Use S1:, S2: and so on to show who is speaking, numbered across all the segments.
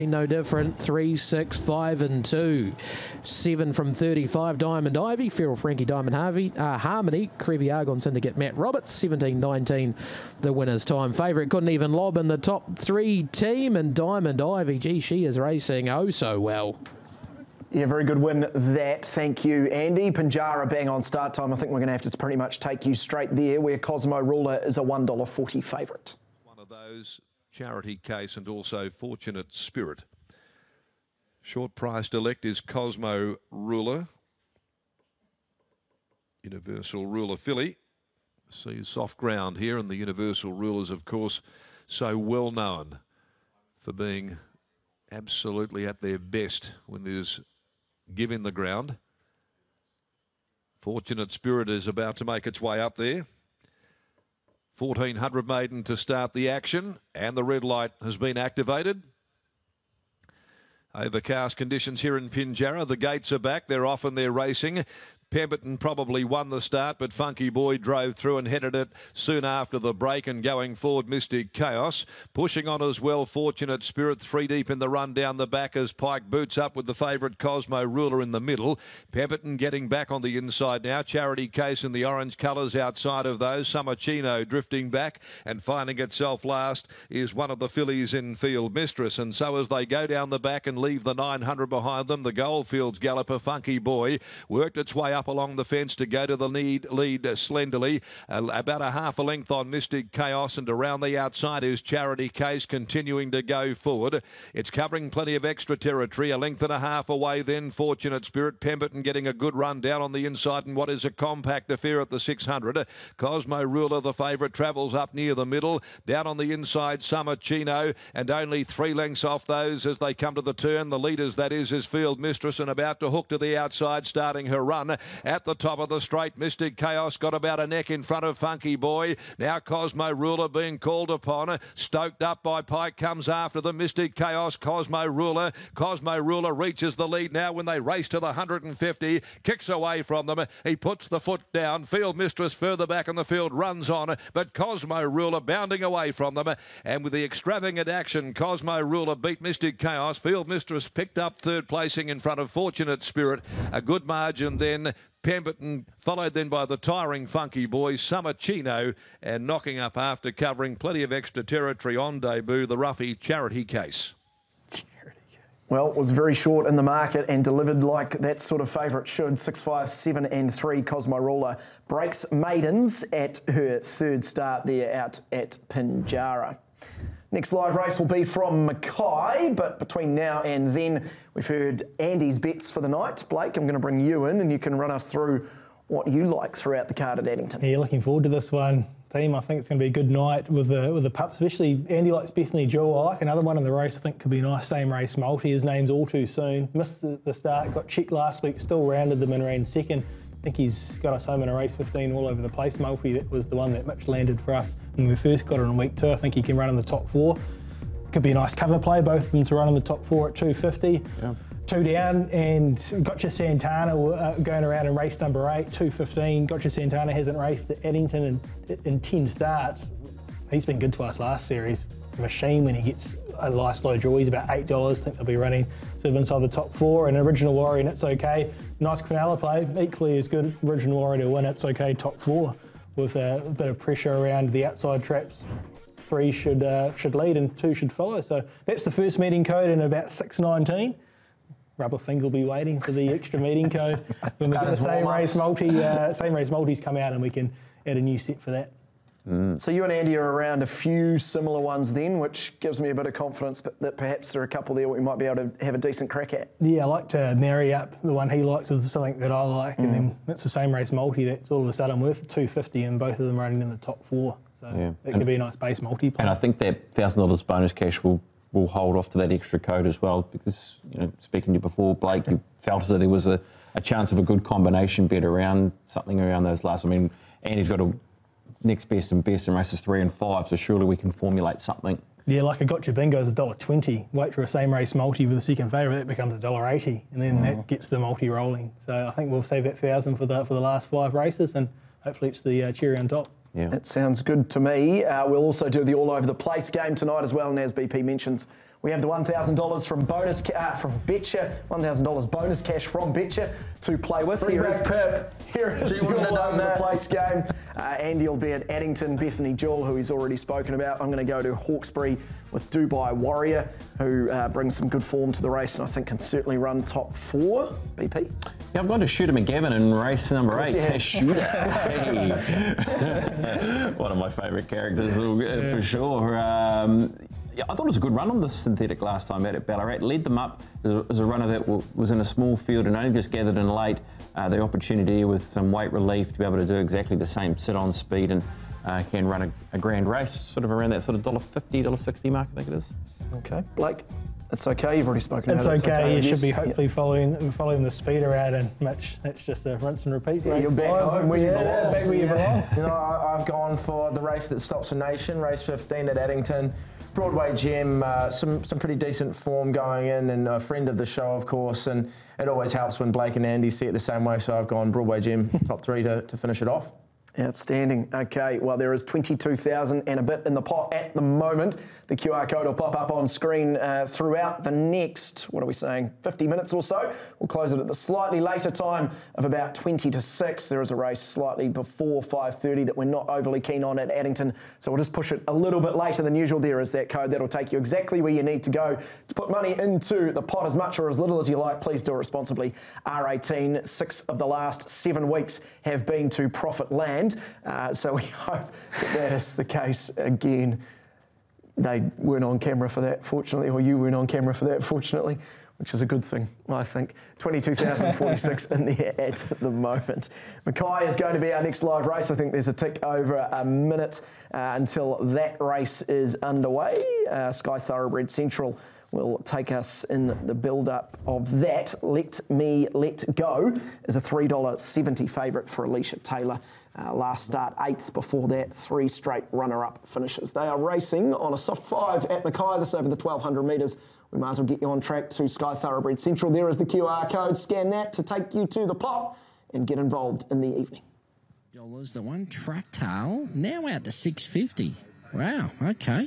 S1: No different. 3, 6, 5 and 2. 7 from 35. Diamond Ivy. Feral Frankie Diamond Harmony. Creevy Argon Syndicate Matt Roberts. 17-19 the winner's time. Favourite couldn't even lob in the top 3 team. And Diamond Ivy, gee, she is racing oh so well.
S2: Yeah, very good win that. Thank you, Andy. Pinjarra bang on start time. I think we're going to have to pretty much take you straight there, where Cosmo Ruler is a $1.40 favourite.
S3: One of those, Charity Case and also Fortunate Spirit. Short priced elect is Cosmo Ruler. Universal Ruler filly. Sees soft ground here, and the Universal Rulers, of course, so well known for being absolutely at their best when there's give in the ground. Fortunate Spirit is about to make its way up there. 1400 maiden to start the action, and the red light has been activated. Overcast conditions here in Pinjarra. The gates are back. They're off and they're racing. Pemberton probably won the start, but Funky Boy drove through and headed it soon after the break, and going forward, Mystic Chaos. Pushing on as well, Fortunate Spirit, 3 deep in the run down the back as Pike boots up with the favourite Cosmo Ruler in the middle. Pemberton getting back on the inside now. Charity Case in the orange colours outside of those. Summer Chino drifting back, and finding itself last is one of the fillies in Field Mistress. And so as they go down the back and leave the 900 behind them, the Goldfields galloper Funky Boy worked its way up along the fence to go to the lead slenderly. About a half a length on Mystic Chaos, and around the outside is Charity Case continuing to go forward. It's covering plenty of extra territory. A length and a half away then Fortunate Spirit. Pemberton getting a good run down on the inside in what is a compact affair at the 600. Cosmo Ruler, the favourite, travels up near the middle. Down on the inside, Summer Chino, and only 3 lengths off those as they come to the turn. The leaders, that is Field Mistress, and about to hook to the outside, starting her run. At the top of the straight, Mystic Chaos got about a neck in front of Funky Boy. Now Cosmo Ruler being called upon. Stoked up by Pike comes after them. Mystic Chaos, Cosmo Ruler. Cosmo Ruler reaches the lead now when they race to the 150. Kicks away from them. He puts the foot down. Field Mistress further back in the field runs on, but Cosmo Ruler bounding away from them. And with the extravagant action, Cosmo Ruler beat Mystic Chaos. Field Mistress picked up 3rd placing in front of Fortunate Spirit. A good margin then. Pemberton, followed then by the tiring Funky Boy, Summer Chino, and knocking up after covering plenty of extra territory on debut, the roughy Charity Case.
S2: Well, it was very short in the market and delivered like that sort of favourite should. 6, 5, 7 and 3. Cosmo Ruler breaks maidens at her 3rd start there out at Pinjarra. Next live race will be from Mackay, but between now and then, we've heard Andy's bets for the night. Blake, I'm going to bring you in and you can run us through what you like throughout the card at Addington.
S4: Yeah, looking forward to this one, team. I think it's going to be a good night with the pups, especially Andy likes Bethany Jewel. I like another one in the race I think could be a nice same race multi. His name's All Too Soon. Missed the start, got checked last week, still rounded them and ran 2nd. I think he's got us home in a race 15 all over the place. Mulphy, that was the one that Mitch landed for us when we first got it in week 2. I think he can run in the top 4. Could be a nice cover play, both of them to run in the top 4 at 250. Yeah. 2 down, and Gotcha Santana going around in race number 8, 215. Gotcha Santana hasn't raced at Addington in 10 starts. He's been good to us last series. Machine when he gets a nice low draw. He's about $8. I think they'll be running sort of inside the top 4. And Original Warrior, and It's Okay. Nice Quinella play, equally as good. Original Warrior to win, It's Okay, top 4 with a bit of pressure around the outside traps. 3 should lead and 2 should follow. So that's the first meeting code in about 6:19. Rubber Finger will be waiting for the extra meeting code when we get the same race multis come out, and we can add a new set for that.
S2: So you and Andy are around a few similar ones then, which gives me a bit of confidence that perhaps there are a couple there we might be able to have a decent crack at.
S4: Yeah, I like to marry up the one he likes with something that I like, and then it's the same race multi that's all of a sudden worth 250, and both of them running in the top 4. So it could be a nice base multi play.
S5: And I think that $1,000 bonus cash will hold off to that extra code as well, because, you know, speaking to you before, Blake, you felt as though there was a chance of a good combination bet around something around those last. I mean, Andy's got a next best and best in races 3 and 5, so surely we can formulate something.
S4: Yeah, like a Gotcha Bingo is $1.20. Wait for a same race multi with a second favourite, that becomes $1.80, and then that gets the multi rolling. So I think we'll save that 1,000 for the last 5 races, and hopefully it's the cherry on top.
S2: Yeah. It sounds good to me. We'll also do the all over the place game tonight as well, and as BP mentions, We have the $1,000 from from Betcha, $1,000 bonus cash from Betcha to play with. Here is your one the place game. Andy will be at Addington. Bethany Jewell, who he's already spoken about. I'm going to go to Hawkesbury with Dubai Warrior, who brings some good form to the race and I think can certainly run top 4. BP?
S5: Yeah, I've gone to Shooter McGavin in race number 8. Shooter. Hey. One of my favourite characters for sure. Yeah, I thought it was a good run on the synthetic last time out at Ballarat. Led them up as a runner that was in a small field and only just gathered in late. The opportunity with some weight relief to be able to do exactly the same sit-on speed and can run a grand race, sort of around that sort of $1.50, $1.60 mark, I think it is.
S2: Okay, Blake. It's okay. You've already spoken about it.
S4: It's okay. You should be hopefully following the speeder out, and Mitch, that's just a rinse and repeat.
S2: Yeah, you're back home where you belong.
S4: Back where you belong.
S6: You know, I've gone for the race that stops a nation, race 15 at Addington. Broadway Gem, some pretty decent form going in, and a friend of the show, of course, and it always helps when Blake and Andy see it the same way, so I've gone Broadway Gem top 3 to finish it off.
S2: Outstanding. Okay, well, there is 22,000 and a bit in the pot at the moment. The QR code will pop up on screen throughout the next, 50 minutes or so. We'll close it at the slightly later time of about 20 to 6. There is a race slightly before 5:30 that we're not overly keen on at Addington, so we'll just push it a little bit later than usual. There is that code. That'll take you exactly where you need to go to put money into the pot, as much or as little as you like. Please do it responsibly. R18, 6 of the last 7 weeks have been to profit land. So we hope that is the case again. They weren't on camera for that, fortunately, or you weren't on camera for that, fortunately, which is a good thing, I think. 22,046 in there at the moment. Mackay is going to be our next live race. I think there's a tick over a minute until that race is underway. Sky Thoroughbred Central will take us in the build-up of that. Let Me Let Go is a $3.70 favourite for Alicia Taylor. Last start 8th, before that 3 straight runner-up finishes. They are racing on a soft 5 at Mackay, this over the 1,200 metres. We might as well get you on track to Sky Thoroughbred Central. There is the QR code. Scan that to take you to the pot and get involved in the evening.
S7: The one track tail now out to $6.50. Wow, okay.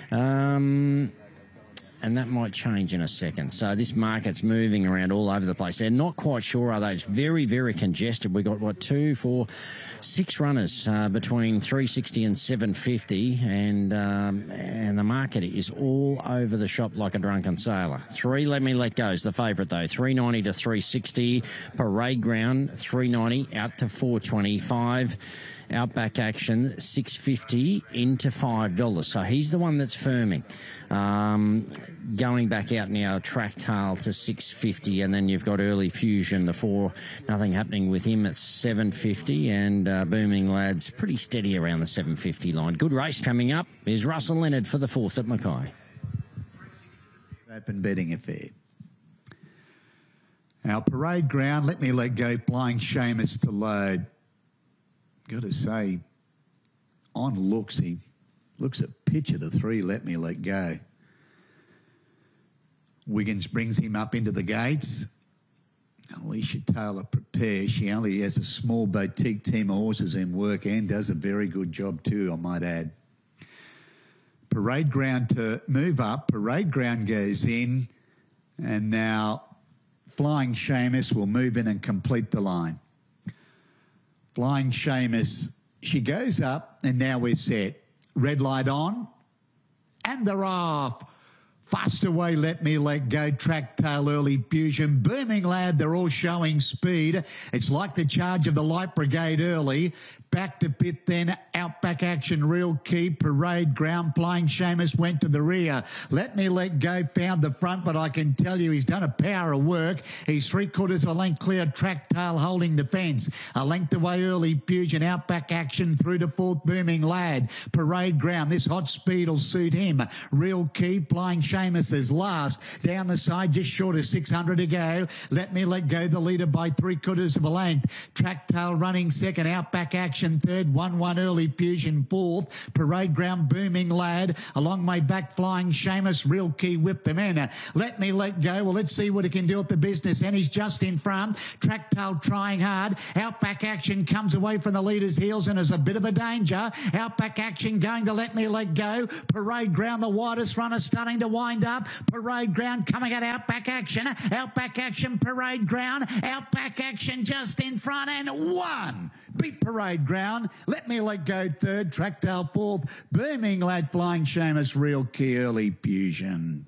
S7: And that might change in a second. So this market's moving around all over the place. They're not quite sure, are they? It's very, very congested. We've got, 2, 4, 6 runners between 360 and 750, and the market is all over the shop like a drunken sailor. 3 Let Me Let Go is the favourite, though. 390 to 360. Parade Ground, 390 out to 425. Outback Action, $6.50 into $5. So he's the one that's firming. Going back out now, Track Tail to $6.50, and then you've got Early Fusion, the 4, nothing happening with him at $7.50, and Booming Lads pretty steady around the $7.50 line. Good race coming up. Here's Russell Leonard for the 4th at Mackay.
S8: Open betting affair. Our Parade Ground, Let Me Let Go, Flying Seamus to load. Got to say, on looks, he looks a pitch of the 3 Let Me Let Go. Wiggins brings him up into the gates. Alicia Taylor prepares. She only has a small boutique team of horses in work and does a very good job too, I might add. Parade Ground to move up. Parade Ground goes in, and now Flying Seamus will move in and complete the line. Flying Seamus, she goes up, and now we're set. Red light on, and they're off. Fast away, Let Me Let Go, Track Tail, Early Fusion, Booming Lad, they're all showing speed. It's like the charge of the Light Brigade early. Back to pit then, Outback Action, Real Key, Parade Ground, Flying Seamus went to the rear. Let Me Let Go found the front, but I can tell you he's done a power of work. He's 3/4 a length clear, Track Tail holding the fence. A length away, Early Fusion, Outback Action through to 4th, Booming Lad. Parade Ground, this hot speed will suit him. Real Key, Flying Seamus is last. Down the side, just short of 600 to go. Let Me Let Go, the leader by 3/4 of a length. Track Tail running second, Outback Action third, 1-1 Early Fusion fourth. Parade Ground, Booming Lad. Along my back, Flying Seamus, Real Key whipped them in. Let Me Let Go. Well, let's see what he can do at the business. And he's just in front. Track Tail trying hard. Outback Action comes away from the leader's heels and is a bit of a danger. Outback Action going to Let Me Let Go. Parade Ground, the widest runner, starting to wind lined up. Parade Ground coming at Outback Action. Outback Action, Parade Ground. Outback Action just in front and one. Beat Parade Ground. Let Me Let Go third. Tracktail fourth. Booming Lad Flying Seamus Real Key Early Fusion.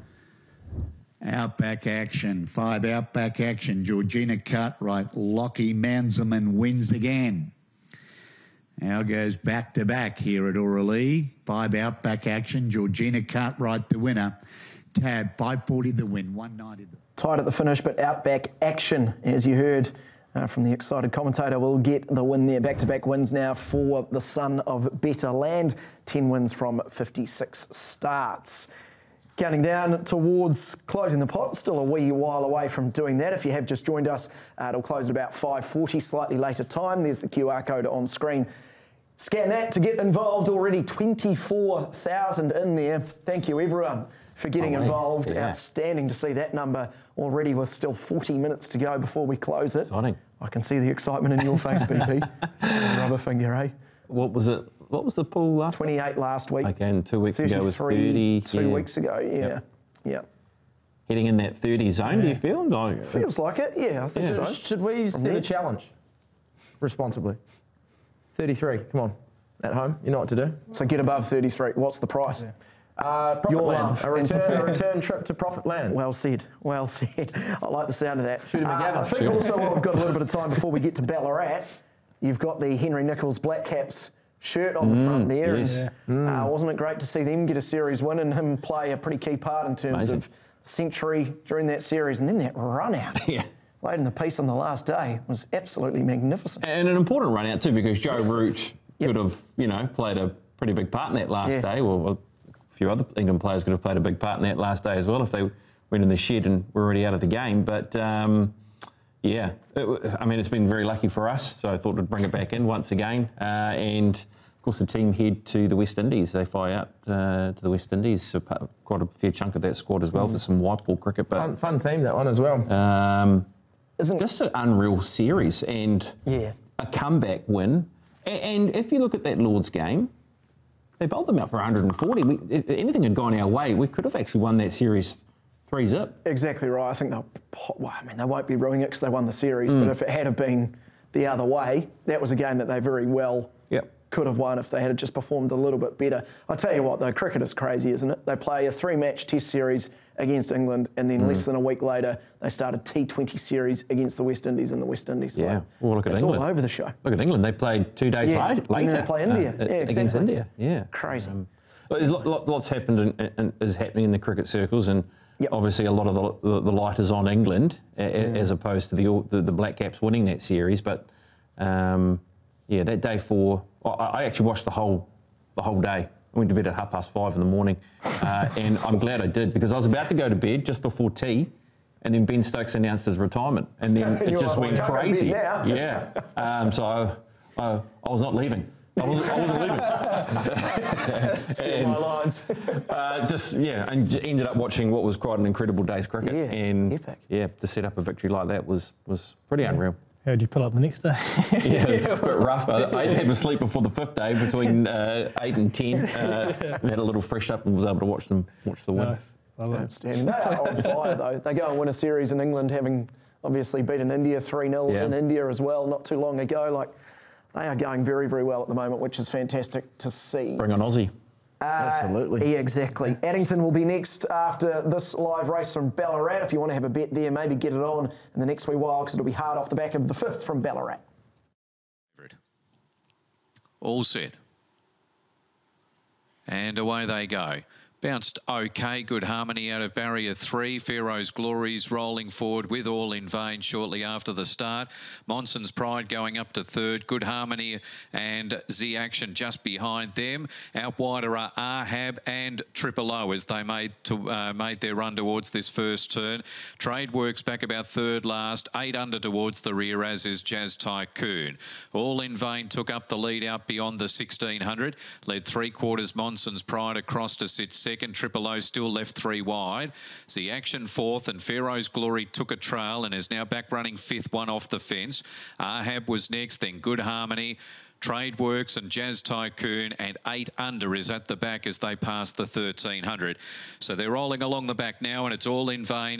S8: Outback Action. 5 Outback Action. Georgina Cartwright. Lockie Manzelman wins again. Now goes back to back here at Auralee. 5 Outback Action. Georgina Cartwright the winner. Tab 540 the win. 190 the...
S2: Tied at the finish, but Outback Action, as you heard from the excited commentator, will get the win there. Back-to-back wins now for the son of Better Land. 10 wins from 56 starts. Counting down towards closing the pot, still a wee while away from doing that. If you have just joined us, it'll close at about 5:40, slightly later time. There's the QR code on screen. Scan that to get involved. Already 24,000 in there. Thank you, everyone, for getting involved. Yeah. Outstanding to see that number already with still 40 minutes to go before we close it.
S5: Exciting.
S2: I can see the excitement in your face, BP. Rubber finger, eh?
S5: What was it? What was the pool last
S2: 28 last week.
S5: Okay, and 2 weeks ago was 30.
S2: 2 weeks ago, yeah.
S5: Yep. Heading in that 30 zone, do you feel? No.
S2: Feels like it, yeah, I think so.
S6: Should we set a challenge responsibly? 33, come on. At home, you know what to do.
S2: So get above 33. What's the price?
S6: Profit
S2: Your
S6: land.
S2: love.
S6: A return trip to Profit Land.
S2: Well said, well said. I like the sound of that.
S6: Shoot 'em together.
S2: I think also while we've got a little bit of time before we get to Ballarat, you've got the Henry Nicholls Black Caps shirt on the front there.
S5: Yes.
S2: Wasn't it great to see them get a series win and him play a pretty key part in terms of century during that series, and then that run out late in the piece on the last day was absolutely magnificent.
S5: And an important run out too, because Joe Root could have, played a pretty big part in that last day. Well, a few other England players could have played a big part in that last day as well if they went in the shed and were already out of the game. But it's been very lucky for us, so I thought I'd bring it back in once again. And of course, the team head to the West Indies. They fly out to the West Indies, so quite a fair chunk of that squad as well for some white ball cricket. But
S6: fun team, that one as well.
S2: Isn't
S5: just an unreal series and a comeback win. And if you look at that Lord's game, they bowled them out for 140. If anything had gone our way, we could have actually won that series 3-0.
S2: Exactly right. I think they won't be ruining it because they won the series, but if it had have been the other way, that was a game that they very well could have won if they had just performed a little bit better. I tell you what, though, cricket is crazy, isn't it? They play a 3-match test series against England, and then less than a week later, they start a T20 series against the West Indies in the West Indies.
S5: Yeah, well, look at
S2: it's
S5: England.
S2: All over the show.
S5: Look at England. They played 2 days later.
S2: And then they play India.
S5: Against India. Yeah,
S2: crazy.
S5: There's lots happened and is happening in the cricket circles, and obviously a lot of the light is on England as opposed to the Black Caps winning that series. But that day 4, I actually watched the whole day. I went to bed at 5:30 in the morning, and I'm glad I did because I was about to go to bed just before tea, and then Ben Stokes announced his retirement, and then it just went crazy. Yeah, so I was not leaving. I wasn't leaving.
S2: Still my lines.
S5: And ended up watching what was quite an incredible day's cricket.
S2: Yeah,
S5: and
S2: epic.
S5: To set up a victory like that was pretty unreal.
S4: How did you pull up the next day?
S5: A bit rough. I did have a sleep before the 5th day between 8 and 10. Had a little fresh up and was able to watch the win.
S4: Nice.
S2: Outstanding. They are on fire, though. They go and win a series in England, having obviously beaten India 3-0 in India as well not too long ago. They are going very, very well at the moment, which is fantastic to see.
S5: Bring on Aussie.
S6: Absolutely.
S2: Yeah, exactly. Addington will be next after this live race from Ballarat. If you want to have a bet there, maybe get it on in the next wee while because it'll be hard off the back of the 5th from Ballarat.
S9: All set. And away they go. Bounced okay, good harmony out of barrier 3. Pharaoh's Glories rolling forward with All in Vain shortly after the start. Monson's Pride going up to 3rd. Good harmony and Z Action just behind them. Out wider are Ahab and Triple O as they made their run towards this first turn. Trade Works back about 3rd last. 8 under towards the rear, as is Jazz Tycoon. All in Vain took up the lead out beyond the 1600. Led 3/4 Monson's Pride across to sit second. Triple O still left 3 wide. The Action 4th and Pharaoh's Glory took a trail and is now back running 5th, one off the fence. Ahab was next, then Good Harmony. Trade Works and Jazz Tycoon, and 8 Under is at the back as they pass the 1300. So they're rolling along the back now, and it's All in Vain.